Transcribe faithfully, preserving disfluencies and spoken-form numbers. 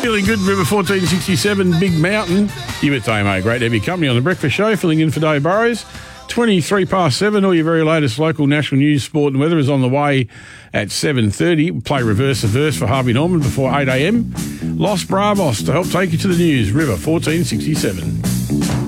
Feeling good, River fourteen sixty-seven, Big Mountain. You with Damo. Great to have your company on The Breakfast Show. Filling in for Dave Burrows. twenty-three past seven. All your very latest local national news, sport and weather is on the way at seven thirty. We'll play Reverse Averse for Harvey Norman before eight a.m. Los Bravos to help take you to the news. River fourteen sixty-seven.